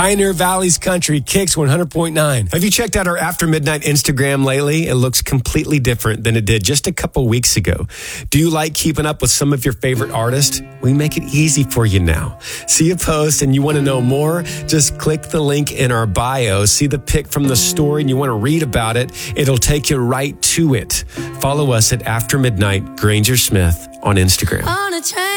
Pioneer Valley's Country, Kicks 100.9. Have you checked out our After Midnight Instagram lately? It looks completely different than it did just a couple weeks ago. Do you like keeping up with some of your favorite artists? We make it easy for you now. See a post and you want to know more? Just click the link in our bio, see the pic from the story, and you want to read about it. It'll take you right to it. Follow us at After Midnight Granger Smith on Instagram.